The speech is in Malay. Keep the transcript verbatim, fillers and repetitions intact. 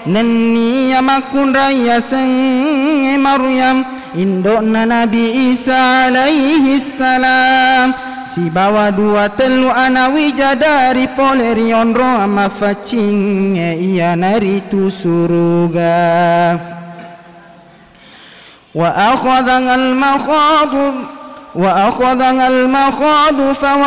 Nani yamakun raya seng Maryam indokna Nabi Isa alaihi salam. Si bawa dua telu anawi jadari polerion roa mafacing ia naritu suruga. Wa akhadha al-makhadu wa akhadha al-makhadu fa